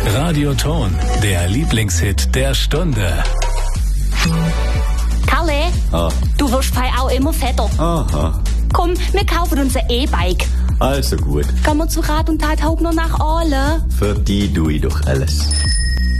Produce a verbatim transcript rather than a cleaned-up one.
Radioton, der Lieblingshit der Stunde. Kalle, Ah. du wirst bei auch immer fetter. Aha, Komm, wir kaufen uns ein E-Bike. also gut. Gehen wir zu Rat und Tat Hauptner nach Aale. Für die tue ich doch alles.